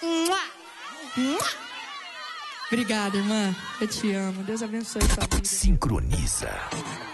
Obrigada, irmã. Eu te amo. Deus abençoe sua vida. Sincroniza.